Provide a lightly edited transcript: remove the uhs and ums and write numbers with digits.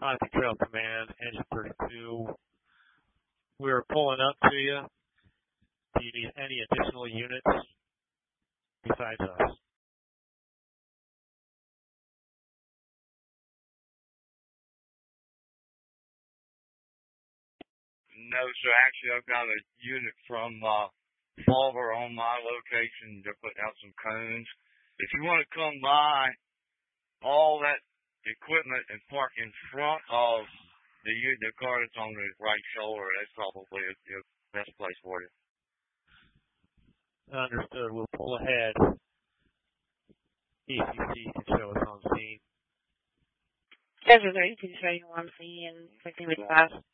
Odyssey Trail Command, Engine 32. We're pulling up to you. Do you need any additional units besides us? No, sir. Actually, I've got a unit from Fulver on my location. They're putting out some cones. If you want to come by, all that equipment and park in front of the car that's on the right shoulder, that's probably the best place for you. Understood. We'll pull ahead. ECC can show us on scene. Desert 32 show you on scene and 15 with fast.